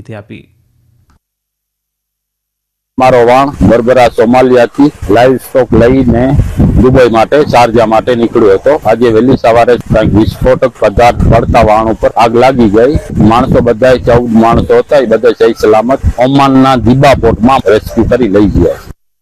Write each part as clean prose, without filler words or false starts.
માહિતી આપી. મારો વાણ બરબરા સોમાલિયાથી લાઈવ સ્ટોક લઈને દુબઈ માટે શારજા માટે નીકળ્યો હતો. આજે વહેલી સવારે કંઈક વિસ્ફોટક પદાર્થ પડતા વાણ ઉપર આગ લાગી ગઈ. માણસો બધા 14 માણસો હતા, એ બધા સહી સલામત ઓમાનના દીબા પોર્ટમાં રેસ્ક્યુ કરી લઈ ગયા.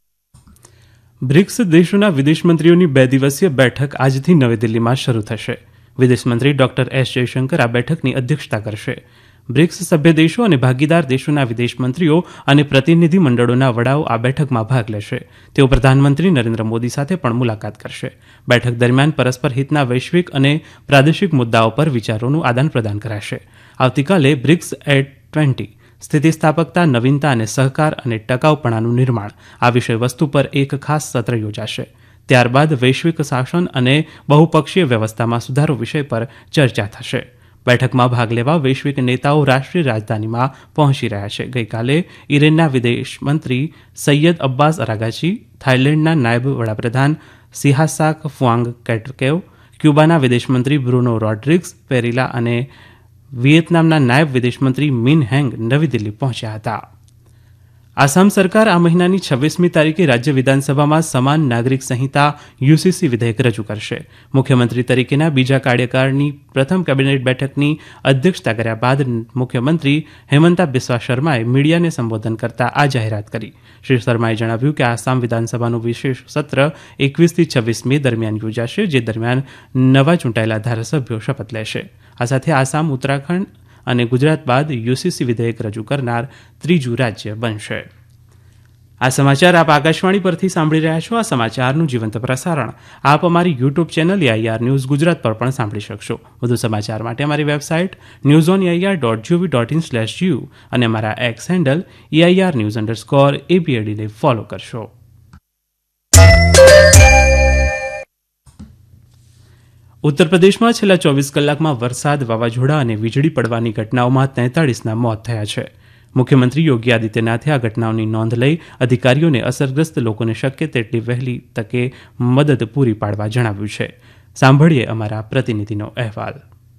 બ્રિક્સ દેશોના વિદેશ મંત્રીઓની 2 દિવસીય બેઠક આજથી નવી દિલ્હીમાં શરૂ થશે. વિદેશ મંત્રી ડોક્ટર એસ જયશંકર આ બેઠકની અધ્યક્ષતા કરશે. બ્રિક્સ સભ્ય દેશો અને ભાગીદાર દેશોના વિદેશ મંત્રીઓ અને પ્રતિનિધિ મંડળોના વડાઓ આ બેઠકમાં ભાગ લેશે. તેઓ પ્રધાનમંત્રી નરેન્દ્ર મોદી સાથે પણ મુલાકાત કરશે. બેઠક દરમિયાન પરસ્પર હિતના વૈશ્વિક અને પ્રાદેશિક મુદ્દાઓ પર વિચારોનું આદાન પ્રદાન કરાશે. આવતીકાલે બ્રિક્સ એટ 20 સ્થિતિસ્થાપકતા, નવીનતા અને સહકાર અને ટકાઉપણાનું નિર્માણ આ વિષય વસ્તુ પર એક ખાસ સત્ર યોજાશે. ત્યારબાદ વૈશ્વિક શાસન અને બહુપક્ષીય વ્યવસ્થામાં સુધારો વિષય પર ચર્ચા થશે. બેઠકમાં ભાગ લેવા વૈશ્વિક નેતાઓ રાષ્ટ્રીય રાજધાનીમાં પહોંચી રહ્યા છે. ગઈકાલે ઇરાનના વિદેશ મંત્રી સૈયદ અબ્બાસ અરાગાચી, થાઇલેન્ડના નાયબ વડાપ્રધાન સિહાસાક ફુઆંગ કેટકેવ, ક્યુબાના વિદેશમંત્રી બ્રુનો રોડ્રિગ્સ પેરીલા અને વિયેતનામના નાયબ વિદેશમંત્રી મિન હેંગ નવી દિલ્હી પહોંચ્યા હતા. આસામ સરકાર આ મહિનાની 26મી તારીખે રાજ્ય વિધાનસભામાં સમાન નાગરિક સંહિતા યુસીસી વિધેયક રજૂ કરશે. મુખ્યમંત્રી તરીકેના બીજા કાર્યકાળની પ્રથમ કેબિનેટ બેઠકની અધ્યક્ષતા કર્યા બાદ મુખ્યમંત્રી હેમંતા બિસ્વા શર્માએ મીડિયાને સંબોધન કરતા આ જાહેરાત કરી. શ્રી શર્માએ જણાવ્યું કે આસામ વિધાનસભાનું વિશેષ સત્ર 21 થી 26 મે દરમિયાન યોજાશે, જે દરમિયાન નવા ચૂંટાયેલા ધારાસભ્યો શપથ લેશે. આ સાથે આસામ, ઉત્તરાખંડ અને ગુજરાત બાદ યુસીસી વિધેયક રજૂ કરનાર ત્રીજું રાજ્ય બનશે. આ સમાચાર આપ આકાશવાણી પરથી સાંભળી રહ્યા છો. આ સમાચારનું જીવંત પ્રસારણ આપ અમારી YouTube channel AIR news Gujarat પર પણ સાંભળી શકશો. વધુ સમાચાર માટે અમારી વેબસાઇટ newsonair.gov.in/u અને અમારા એક્સ હેન્ડલ AIR_ABAD ને ફોલો કરશો. ઉત્તર પ્રદેશમાં છેલ્લા 24 કલાકમાં વરસાદ, વાવાઝોડા અને વીજળી પડવાની ઘટનાઓમાં 43ના મોત થયા છે. મુખ્યમંત્રી યોગી આદિત્યનાથે આ ઘટનાઓની નોંધ લઈ અધિકારીઓને અસરગ્રસ્ત લોકોને શક્ય તેટલી વહેલી તકે મદદ પૂરી પાડવા જણાવ્યું છે. સાંભળીએ અમારા પ્રતિનિધિનો અહેવાલ.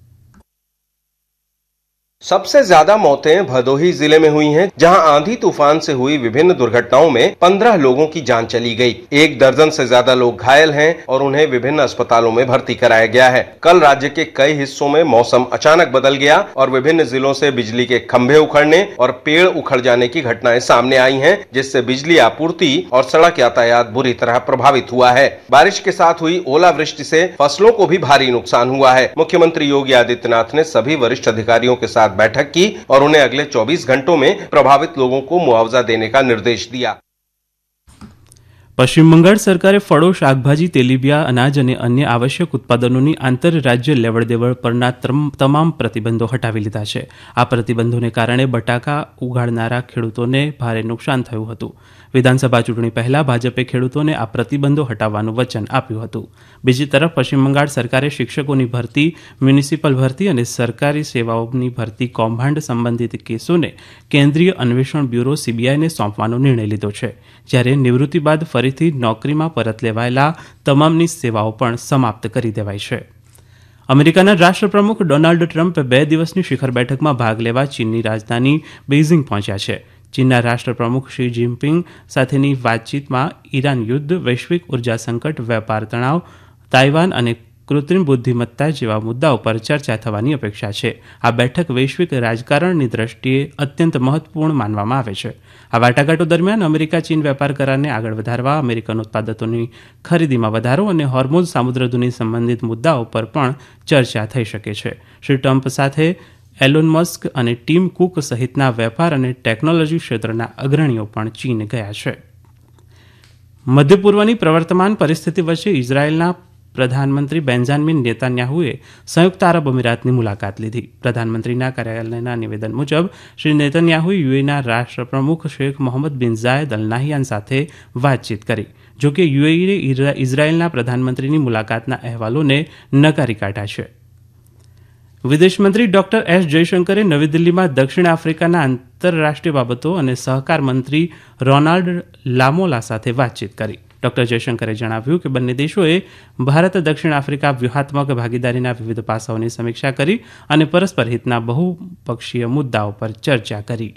सबसे ज्यादा मौतें भदोही जिले में हुई हैं, जहां आंधी तूफान से हुई विभिन्न दुर्घटनाओं में 15 लोगों की जान चली गई. 1 दर्जन से ज्यादा लोग घायल हैं और उन्हें विभिन्न अस्पतालों में भर्ती कराया गया है. कल राज्य के कई हिस्सों में मौसम अचानक बदल गया और विभिन्न जिलों से बिजली के खंभे उखड़ने और पेड़ उखड़ जाने की घटनाएं सामने आई हैं, जिससे बिजली आपूर्ति और सड़क यातायात बुरी तरह प्रभावित हुआ है. बारिश के साथ हुई ओलावृष्टि से फसलों को भी भारी नुकसान हुआ है. मुख्यमंत्री योगी आदित्यनाथ ने सभी वरिष्ठ अधिकारियों के साथ बैठक की और उन्हें अगले 24 घंटों में प्रभावित लोगों को मुआवजा देने का निर्देश दिया. પશ્ચિમ બંગાળ સરકારે ફળો, શાકભાજી, તેલીબિયા, અનાજ અને અન્ય આવશ્યક ઉત્પાદનોની આંતરરાજ્ય લેવડદેવડ પરના તમામ પ્રતિબંધો હટાવી લીધા છે. આ પ્રતિબંધોને કારણે બટાકા ઉગાડનારા ખેડૂતોને ભારે નુકસાન થયું હતું. વિધાનસભા ચૂંટણી પહેલા ભાજપે ખેડૂતોને આ પ્રતિબંધો હટાવવાનું વચન આપ્યું હતું. બીજી તરફ પશ્ચિમ બંગાળ સરકારે શિક્ષકોની ભરતી, મ્યુનિસિપલ ભરતી અને સરકારી સેવાઓની ભરતી કૌભાંડ સંબંધિત કેસોને કેન્દ્રીય અન્વેષણ બ્યુરો CBIને સોંપવાનો નિર્ણય લીધો છે, જ્યારે નિવૃત્તિ બાદ ફરીથી નોકરીમાં પરત લેવાયેલા તમામની સેવાઓ પણ સમાપ્ત કરી દેવાઈ છે. અમેરિકાના રાષ્ટ્રપ્રમુખ ડોનાલ્ડ ટ્રમ્પ 2 દિવસની શિખર બેઠકમાં ભાગ લેવા ચીનની રાજધાની બેઇઝિંગ પહોંચ્યા છે. ચીનના રાષ્ટ્રપ્રમુખ શી જિનપિંગ સાથેની વાતચીતમાં ઈરાન યુદ્ધ, વૈશ્વિક ઉર્જા સંકટ, વેપાર તણાવ, તાઇવાન અને કૃત્રિમ બુદ્ધિમત્તા જેવા મુદ્દાઓ પર ચર્ચા થવાની અપેક્ષા છે. આ બેઠક વૈશ્વિક રાજકારણની દ્રષ્ટિએ અત્યંત મહત્વપૂર્ણ માનવામાં આવે છે. આ વાટાઘાટો દરમિયાન અમેરિકા ચીન વેપાર કરારને આગળ વધારવા, અમેરિકન ઉત્પાદનોની ખરીદીમાં વધારો અને હોર્મુઝ સામુદ્રધુની સંબંધિત મુદ્દાઓ પર પણ ચર્ચા થઈ શકે છે. શ્રી ટ્રમ્પ સાથે એલોન મસ્ક અને ટીમ કુક સહિતના વેપાર અને ટેકનોલોજી ક્ષેત્રના અગ્રણીઓ પણ ચીન ગયા છે. મધ્ય પૂર્વની પ્રવર્તમાન પરિસ્થિતિ વચ્ચે ઇઝરાયેલના પ્રધાનમંત્રી બેન્જામિન નેતાન્યાહુએ સંયુક્ત આરબ અમીરાતની મુલાકાત લીધી. પ્રધાનમંત્રીના કાર્યાલયના નિવેદન મુજબ શ્રી નેતન્યાહુએ યુએઈના રાષ્ટ્રપ્રમુખ શેખ મોહમ્મદ બિન ઝાયદ અલ નાહયાન સાથે વાતચીત કરી. જોકે યુએઈએ ઇઝરાયેલના પ્રધાનમંત્રીની મુલાકાતના અહેવાલોને નકારી કાઢ્યા છે. વિદેશમંત્રી ડોક્ટર એસ જયશંકરે નવી દિલ્હીમાં દક્ષિણ આફ્રિકાના આંતરરાષ્ટ્રીય બાબતો અને સહકાર મંત્રી રોનાલ્ડ લામોલા સાથે વાતચીત કરી. ડોક્ટર જયશંકરે જણાવ્યું કે બંને દેશોએ ભારત દક્ષિણ આફ્રિકા વ્યૂહાત્મક ભાગીદારીના વિવિધ પાસાઓની સમીક્ષા કરી અને પરસ્પર હિતના બહુપક્ષીય મુદ્દાઓ પર ચર્ચા કરી.